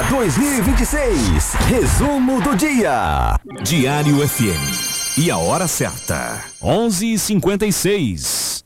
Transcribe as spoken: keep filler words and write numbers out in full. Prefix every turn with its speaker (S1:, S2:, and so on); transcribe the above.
S1: dois mil e vinte e seis. Resumo do dia.
S2: Diário F M. E a hora certa. onze e cinquenta e seis.